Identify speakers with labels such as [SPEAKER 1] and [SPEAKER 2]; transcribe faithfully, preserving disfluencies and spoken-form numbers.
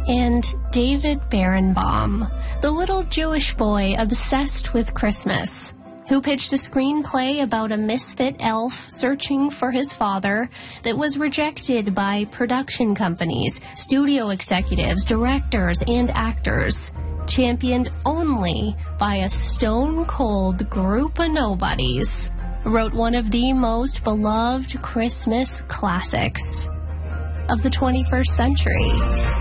[SPEAKER 1] and David Berenbaum, the little Jewish boy obsessed with Christmas, who pitched a screenplay about a misfit elf searching for his father that was rejected by production companies, studio executives, directors, and actors, championed only by a stone-cold group of nobodies, wrote one of the most beloved Christmas classics of the twenty-first century.